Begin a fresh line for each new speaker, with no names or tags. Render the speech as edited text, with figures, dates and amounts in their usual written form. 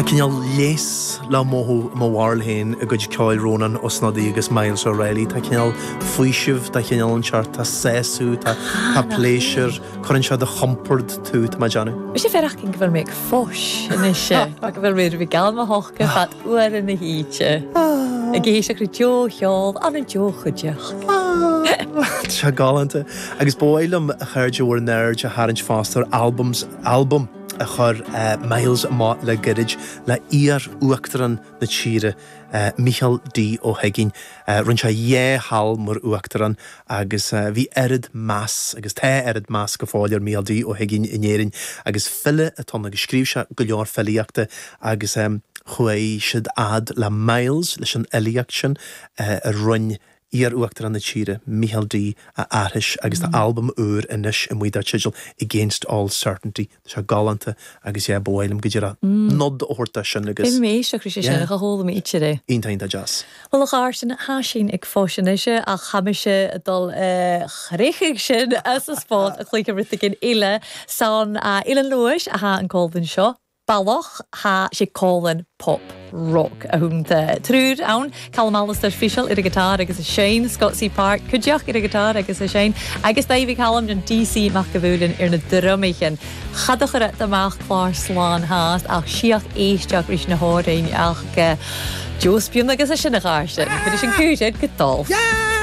Tá cinál lés le móthú má bhharlhéin a gcuid ceáil rónan os nádaí agus Miles O'Reilly. Tá cinál faoisibh, tá cinál an seart, tá séasú, tá pléisiir, chuann seo de chompord tú tá Janu.
Is sé ferach cin go bhfuil méid fós in se a go bhfuil méidir bhí galma hocha fat uair in na híte. A géis a jo cheol an an jo chuideach.
Tá galanta. Agus bóilm a chuirdeúir nerd a Harrint Foster album a chur Miles má le girid le íar uachtaran na tíre Michael D. O'Higgin run se hall mar uachtaran agus bhí erid más agus té erid más go fáilir Michael D. O'Higgin inéirin agus fille atá agus scríb se go leor fellíachta agus chué siad ad le Miles leis an eiliacht sin a run íar uachtaran na tíre Michael D. a áris agus tá album inis I muid sigil Against All Certainty se galanta agus bóilm go dtíra nod óirta sin agus.
Bhí mééis se cruise sin a hóla mí ide.
Iontainta jazz.
Well gáir sin há sin ag fósinise a chamise dul chréigh sin as a spát a chluice rita gin ile san Ilan Lewis a ha an Colvin seo. Ballach ha sé Colin pop rock a húnta trúr ann Calamalas official ar a gitar agus a Shane Scottsea Park chuideach ar a gitar agus a Shane agus David Callum den DC Macavúlin ar na drummichen chadach ar amach chlár slán háast ach siach éisteach rís na hádain ach Jospion agus a sinna gáiste. Bhí sin cúidead go dal.